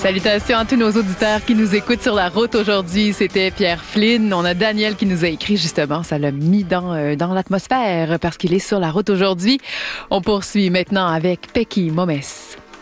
Salutations à tous nos auditeurs qui nous écoutent sur la route aujourd'hui. C'était Pierre Flynn. On a Daniel qui nous a écrit justement. Ça l'a mis dans l'atmosphère parce qu'il est sur la route aujourd'hui. On poursuit maintenant avec Pecky Momes.